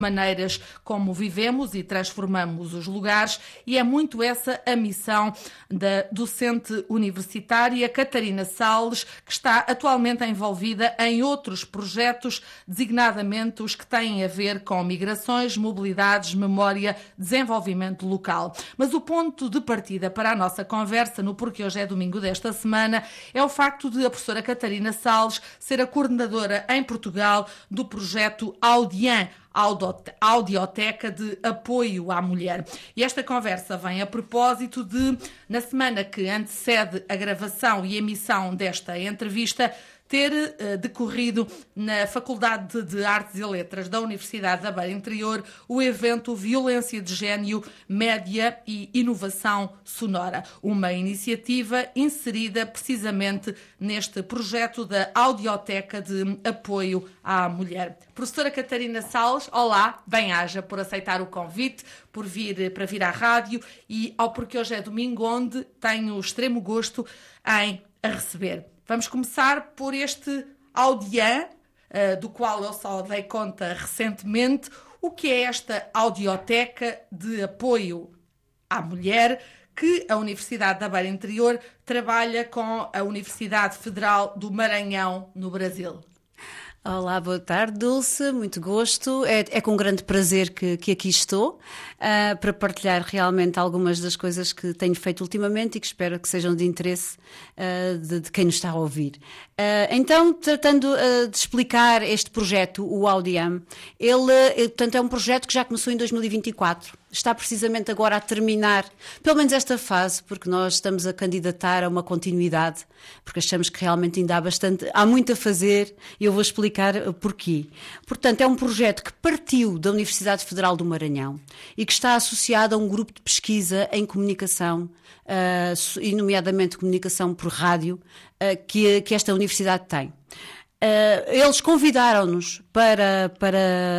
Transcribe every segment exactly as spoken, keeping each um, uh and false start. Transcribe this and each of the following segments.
maneiras como vivemos e transformamos os lugares, e é muito essa a missão da docente universitária Catarina Salles, que está atualmente envolvida em outros projetos, designadamente os que têm a ver com migrações, mobilidades, memória, desenvolvimento local. Mas o ponto de partida para a nossa conversa, no Porque Hoje é Domingo desta semana, é o facto de a professora Catarina Salles ser a coordenadora em Portugal do projeto Audian, Audioteca de Apoio à Mulher. E esta conversa vem a propósito de, na semana que antecede a gravação e emissão desta entrevista, ter uh, decorrido na Faculdade de Artes e Letras da Universidade da Beira Interior o evento Violência de Gênio, Média e Inovação Sonora, uma iniciativa inserida precisamente neste projeto da Audioteca de Apoio à Mulher. Professora Catarina Salles, olá, bem-aja por aceitar o convite, por vir para vir à rádio e ao Porque Hoje é Domingo, onde tenho o extremo gosto em a receber. Vamos começar por este Audian, uh, do qual eu só dei conta recentemente. O que é esta Audioteca de Apoio à Mulher, que a Universidade da Beira Interior trabalha com a Universidade Federal do Maranhão, no Brasil? Olá, boa tarde, Dulce, muito gosto. É, é com grande prazer que, que aqui estou uh, para partilhar realmente algumas das coisas que tenho feito ultimamente e que espero que sejam de interesse uh, de, de quem nos está a ouvir. Uh, então, tratando uh, de explicar este projeto, o Audiam, ele, ele portanto, é um projeto que já começou em dois mil e vinte e quatro. Está precisamente agora a terminar, pelo menos esta fase, porque nós estamos a candidatar a uma continuidade, porque achamos que realmente ainda há bastante, há muito a fazer e eu vou explicar porquê. Portanto, é um projeto que partiu da Universidade Federal do Maranhão e que está associado a um grupo de pesquisa em comunicação, uh, e nomeadamente comunicação por rádio, uh, que, que esta universidade tem. Uh, eles convidaram-nos para, para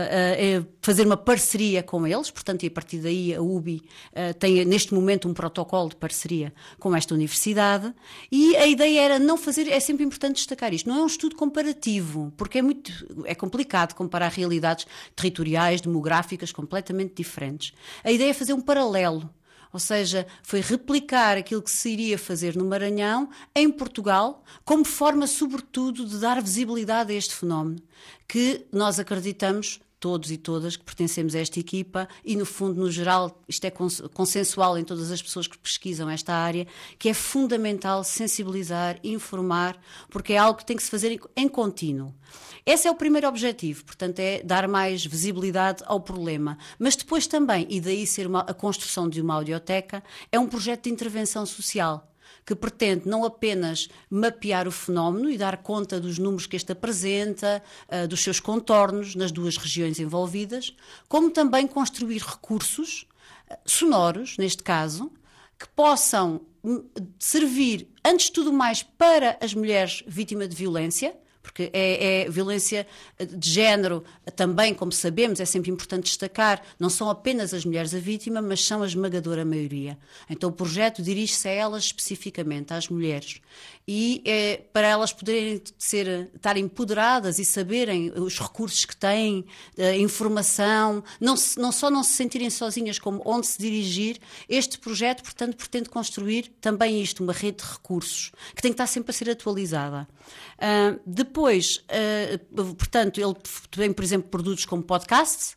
uh, fazer uma parceria com eles, portanto, e a partir daí a U B I uh, tem neste momento um protocolo de parceria com esta universidade, e a ideia era não fazer, é sempre importante destacar isto, não é um estudo comparativo, porque é muito, é complicado comparar realidades territoriais, demográficas completamente diferentes. A ideia é fazer um paralelo. Ou seja, foi replicar aquilo que se iria fazer no Maranhão, em Portugal, como forma, sobretudo, de dar visibilidade a este fenómeno, que nós acreditamos, todos e todas que pertencemos a esta equipa, e no fundo, no geral, isto é consensual em todas as pessoas que pesquisam esta área, que é fundamental sensibilizar, informar, porque é algo que tem que se fazer em contínuo. Esse é o primeiro objetivo, portanto, é dar mais visibilidade ao problema. Mas depois também, e daí ser uma, a construção de uma audioteca, é um projeto de intervenção social, que pretende não apenas mapear o fenómeno e dar conta dos números que este apresenta, uh, dos seus contornos nas duas regiões envolvidas, como também construir recursos uh, sonoros, neste caso, que possam um, servir, antes de tudo mais, para as mulheres vítimas de violência, porque é, é violência de género também, como sabemos, é sempre importante destacar, não são apenas as mulheres a vítima, mas são a esmagadora maioria. Então o projeto dirige-se a elas especificamente, às mulheres, e é, para elas poderem ser, estar empoderadas e saberem os recursos que têm, a informação, não, se, não só não se sentirem sozinhas, como onde se dirigir. Este projeto, portanto, pretende construir também isto, uma rede de recursos, que tem que estar sempre a ser atualizada. Uh, depois, uh, portanto, ele tem, por exemplo, produtos como podcasts,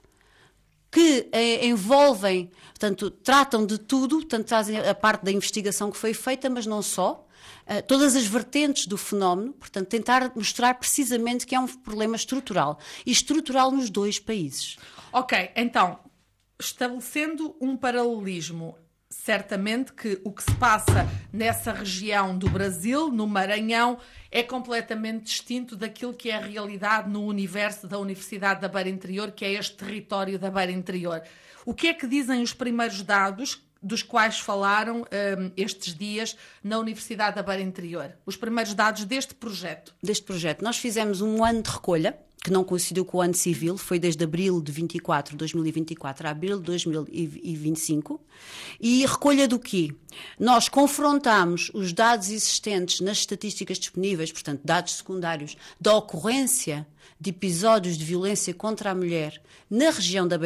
que eh, envolvem, portanto, tratam de tudo, portanto, trazem a parte da investigação que foi feita, mas não só, uh, todas as vertentes do fenómeno, portanto, tentar mostrar precisamente que é um problema estrutural, e estrutural nos dois países. Ok, então, estabelecendo um paralelismo, certamente que o que se passa nessa região do Brasil, no Maranhão, é completamente distinto daquilo que é a realidade no universo da Universidade da Beira Interior, que é este território da Beira Interior. O que é que dizem os primeiros dados dos quais falaram um, estes dias na Universidade da Beira Interior? Os primeiros dados deste projeto. Deste projeto. Nós fizemos um ano de recolha, que não coincidiu com o ano civil, foi desde abril de vinte e quatro, dois mil e vinte e quatro a abril de dois mil e vinte e cinco. E recolha do quê? Nós confrontamos os dados existentes nas estatísticas disponíveis, portanto, dados secundários, da ocorrência de episódios de violência contra a mulher na região da